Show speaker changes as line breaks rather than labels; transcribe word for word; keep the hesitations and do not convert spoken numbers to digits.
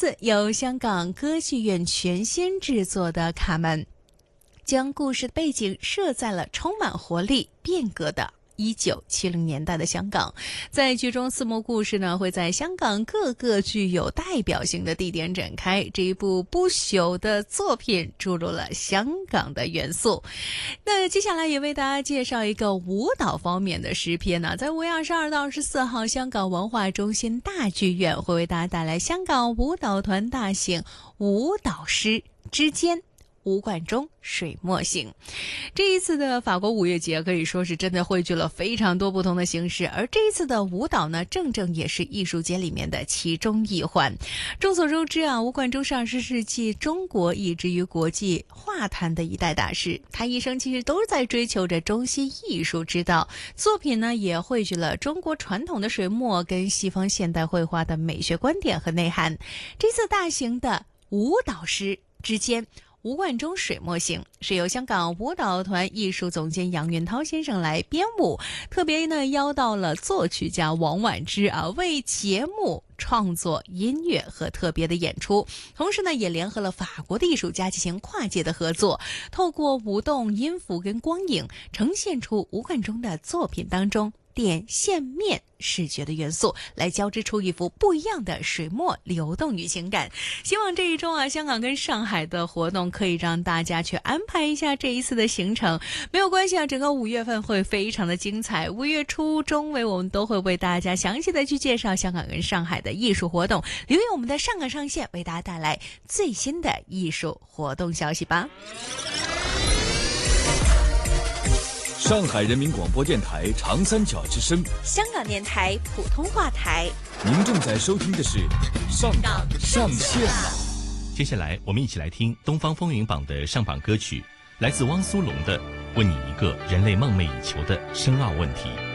次由香港歌剧院全新制作的《卡门》，将故事背景设在了充满活力、变革的一九七零年代的香港。在剧中，四幕故事呢会在香港各个具有代表性的地点展开。这一部不朽的作品注入了香港的元素。那接下来也为大家介绍一个舞蹈方面的诗篇呢，在五月二十二到二十四号，香港文化中心大剧院会为大家带来香港舞蹈团大型舞蹈诗之间吴冠中水墨行。这一次的法国五月节可以说是真的汇聚了非常多不同的形式，而这一次的舞蹈呢，正正也是艺术节里面的其中一环。众所周知啊，吴冠中是二十世纪中国以至于国际画坛的一代大师，他一生其实都是在追求着中西艺术之道，作品呢也汇聚了中国传统的水墨跟西方现代绘画的美学观点和内涵。这次大型的舞蹈诗之间吴冠中水墨行是由香港舞蹈团艺术总监杨元涛先生来编舞，特别呢邀到了作曲家王婉之啊，为节目创作音乐和特别的演出，同时呢也联合了法国的艺术家进行跨界的合作，透过舞动、音符跟光影，呈现出吴冠中的作品当中点线面视觉的元素，来交织出一幅不一样的水墨流动与情感。希望这一周啊，香港跟上海的活动可以让大家去安排一下这一次的行程。没有关系啊，整个五月份会非常的精彩，五月初中尾我们都会为大家详细的去介绍香港跟上海的艺术活动，留意我们的上港上线为大家带来最新的艺术活动消息吧。
上海人民广播电台长三角之声，
香港电台普通话台。
您正在收听的是上港上线了。
接下来我们一起来听东方风云榜的上榜歌曲，来自汪苏泷的《问你一个人类梦寐以求的深奥问题》。